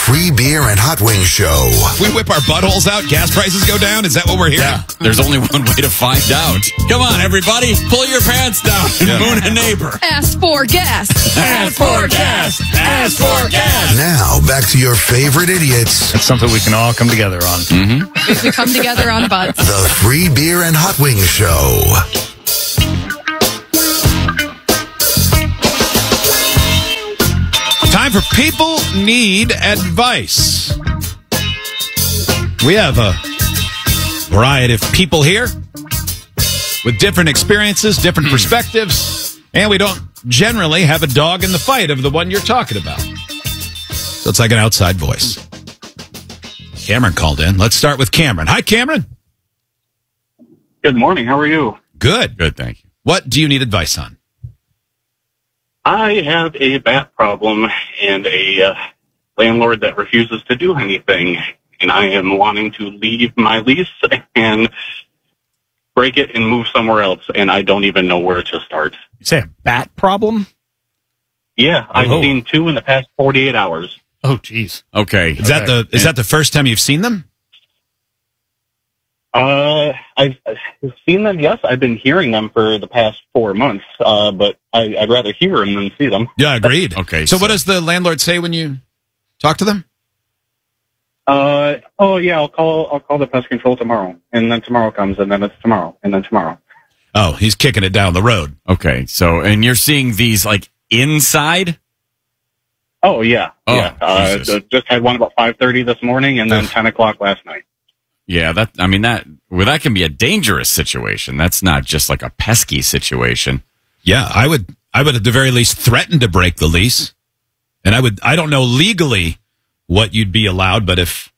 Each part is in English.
free beer and hot wing show. If we whip our buttholes out, gas prices go down? Is that what we're hearing? Yeah, there's only one way to find out. Come on, everybody, pull your pants down and moon a neighbor. Ask for gas. Ask for gas. Ask for gas. Now, back to your favorite idiots. That's something we can all come together on. If we come together on butts. The free beer and hot wing show. Time for People Need Advice. We have a variety of people here with different experiences, different perspectives, and we don't generally have a dog in the fight of the one you're talking about. So it's like an outside voice. Cameron called in. Let's start with Cameron. Hi, Cameron. Good morning. How are you? Good. Good, thank you. What do you need advice on? I have a bat problem and a landlord that refuses to do anything, and I am wanting to leave my lease and break it and move somewhere else, and I don't even know where to start. You say a bat problem? Yeah, I've seen 2 in the past 48 hours. Oh, geez. Okay. Is that the first time you've seen them? I've seen them, yes. I've been hearing them for the past 4 months, but I'd rather hear them than see them. Yeah, agreed. Okay. So what does the landlord say when you talk to them? Oh yeah, I'll call the pest control tomorrow, and then tomorrow comes, and then it's tomorrow, and then tomorrow. Oh, he's kicking it down the road. Okay, so, and you're seeing these, like, inside? Oh yeah, Oh, yeah. Jesus. Just had one about 5:30 this morning, and then 10 o'clock last night. Yeah, that can be a dangerous situation. That's not just like a pesky situation. Yeah, I would at the very least threaten to break the lease. And I don't know legally what you'd be allowed, but if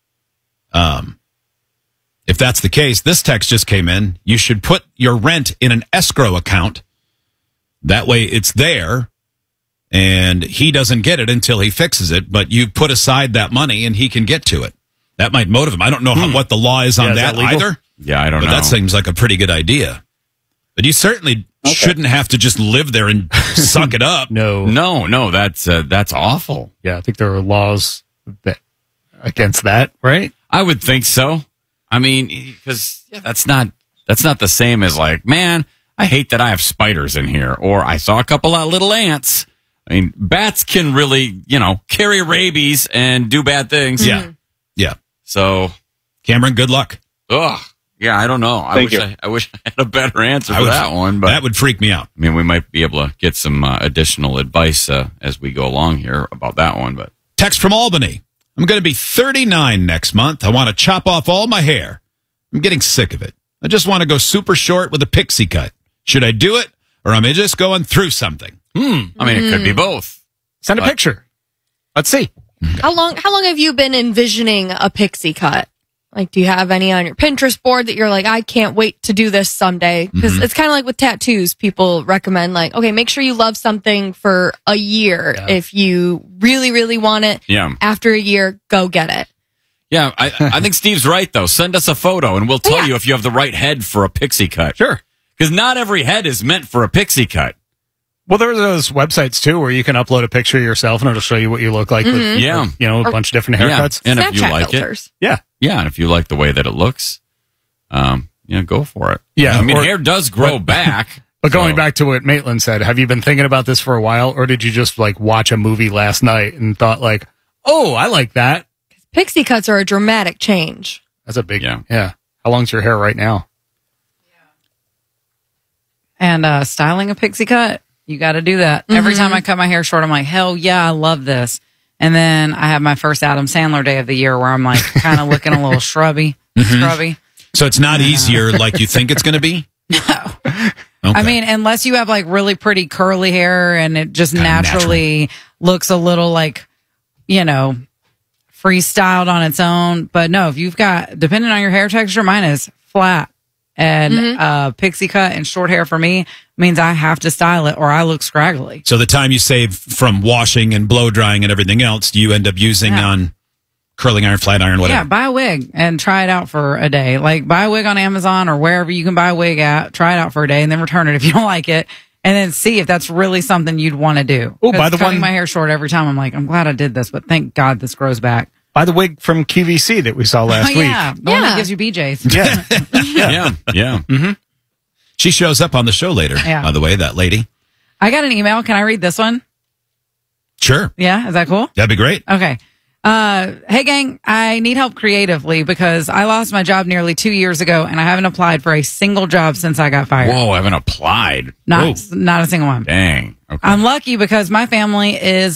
that's the case, this text just came in. You should put your rent in an escrow account. That way it's there and he doesn't get it until he fixes it, but you put aside that money and he can get to it. That might motivate him. I don't know what the law is on that either. Yeah, I don't know. But that seems like a pretty good idea. But you certainly shouldn't have to just live there and suck it up. No, that's awful. Yeah, I think there are laws against that, right? I would think so. I mean, because that's not the same as like, man, I hate that I have spiders in here, or I saw a couple of little ants. I mean, bats can really, carry rabies and do bad things. Yeah. Yeah. So, Cameron, good luck. Yeah, I don't know. I wish I had a better answer for that one, but that would freak me out. I mean, we might be able to get some additional advice as we go along here about that one. But text from Albany. I'm going to be 39 next month. I want to chop off all my hair. I'm getting sick of it. I just want to go super short with a pixie cut. Should I do it, or am I just going through something? I mean, it could be both. Send a picture. Let's see. How long have you been envisioning a pixie cut? Like, do you have any on your Pinterest board that you're like, I can't wait to do this someday? Because it's kind of like with tattoos. People recommend, like, okay, make sure you love something for a year. Yeah. If you really, really want it, after a year, go get it. Yeah, I think Steve's right, though. Send us a photo, and we'll tell you if you have the right head for a pixie cut. Sure. Because not every head is meant for a pixie cut. Well, there are those websites, too, where you can upload a picture of yourself, and it'll show you what you look like with, a bunch of different haircuts. And if you Snapchat like filters. it. Yeah, and if you like the way that it looks, go for it. Yeah. I mean, hair does grow back. But going back to what Maitland said, have you been thinking about this for a while, or did you just, like, watch a movie last night and thought, like, oh, I like that? Pixie cuts are a dramatic change. That's a big, yeah. How long's your hair right now? And styling a pixie cut, you got to do that. Every time I cut my hair short, I'm like, hell yeah, I love this. And then I have my first Adam Sandler day of the year where I'm like kind of looking a little scrubby. So it's not easier like you think it's going to be? No. Okay. I mean, unless you have like really pretty curly hair and it just naturally looks a little like, freestyled on its own. But no, if you've got, depending on your hair texture, mine is flat. And pixie cut and short hair for me means I have to style it or I look scraggly. So the time you save from washing and blow drying and everything else, you end up using on curling iron, flat iron, whatever. Yeah, buy a wig and try it out for a day. Like, buy a wig on Amazon or wherever you can buy a wig at. Try it out for a day and then return it if you don't like it. And then see if that's really something you'd want to do. Oh, by the way, cutting my hair short every time, I'm like, I'm glad I did this, but thank God this grows back. Buy the wig from QVC that we saw last week. Yeah, the one that Yeah. gives you BJ's. Yeah. Yeah. She shows up on the show later, Yeah. by the way, that lady. I got an email. Can I read this one? Sure. Yeah, is that cool? That'd be great. Okay. Hey gang, I need help creatively because I lost my job nearly 2 years ago and I haven't applied for a single job since I got fired. Whoa, I haven't applied. Not a single one. Dang. Okay. I'm lucky because my family is